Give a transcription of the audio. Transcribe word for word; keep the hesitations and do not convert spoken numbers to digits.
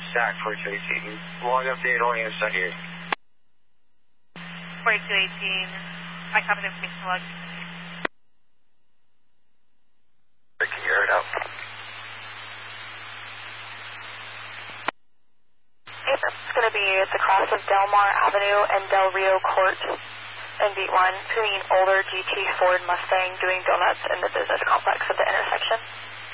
Stack forty-two eighteen. Log update, all units on here. forty-two eighteen. I copy the information log. Can you air it out? It's going to be at the cross of Del Mar Avenue and Del Rio Court in Beat one, between older G T Ford Mustang doing donuts in the business complex at the intersection.